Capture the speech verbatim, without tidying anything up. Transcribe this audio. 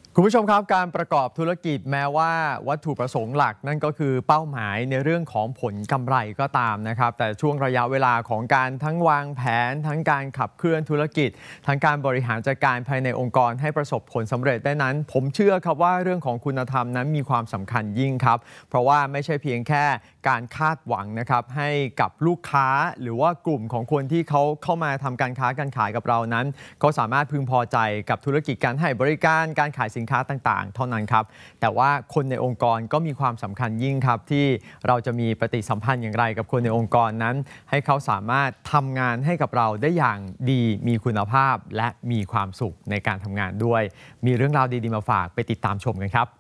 คุณผู้ชมครับการประกอบธุรกิจแม้ว่าวัตถุประสงค์หลักนั่นก็คือเป้าหมายในเรื่องของผลกำไรก็ตามนะครับแต่ช่วงระยะเวลาของการทั้งวางแผนทั้งการขับเคลื่อนธุรกิจทั้งการบริหารจัดการภายในองค์กรให้ประสบผลสำเร็จได้นั้นผมเชื่อครับว่าเรื่องของคุณธรรมนั้นมีความสำคัญยิ่งครับเพราะว่าไม่ใช่เพียงแค่การคาดหวังนะครับให้กับลูกค้าหรือว่ากลุ่มของคนที่เขาเข้ามาทำการค้าการขายกับเรานั้นก็สามารถพึงพอใจกับธุรกิจการให้บริการการขายสินค้าต่างๆเท่านั้นครับแต่ว่าคนในองค์กรก็มีความสำคัญยิ่งครับที่เราจะมีปฏิสัมพันธ์อย่างไรกับคนในองค์กรนั้นให้เขาสามารถทำงานให้กับเราได้อย่างดีมีคุณภาพและมีความสุขในการทำงานด้วยมีเรื่องราวดีๆมาฝากไปติดตามชมกันครับ